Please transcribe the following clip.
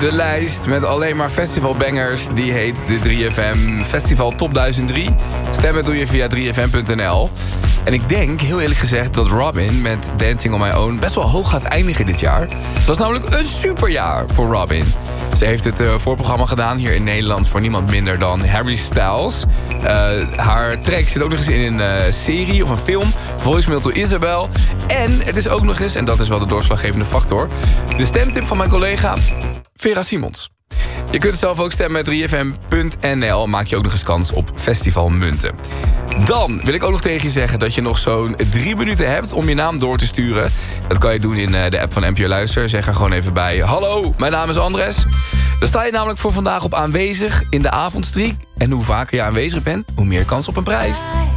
De lijst met alleen maar festivalbangers, die heet de 3FM Festival Top 1003. Stemmen doe je via 3fm.nl. En ik denk, heel eerlijk gezegd, dat Robyn met Dancing on My Own best wel hoog gaat eindigen dit jaar. Het was namelijk een superjaar voor Robyn. Ze heeft het voorprogramma gedaan hier in Nederland voor niemand minder dan Harry Styles. Haar track zit ook nog eens in een serie of een film, Voicemail to Isabel. En het is ook nog eens, en dat is wel de doorslaggevende factor, de stemtip van mijn collega Vera Simons. Je kunt zelf ook stemmen met 3fm.nl. Maak je ook nog eens kans op festivalmunten. Dan wil ik ook nog tegen je zeggen dat je nog zo'n 3 minuten hebt om je naam door te sturen. Dat kan je doen in de app van NPO Luister. Zeg er gewoon even bij: hallo, mijn naam is Andres. Dan sta je namelijk voor vandaag op aanwezig in de avondstreek. En hoe vaker je aanwezig bent, hoe meer kans op een prijs.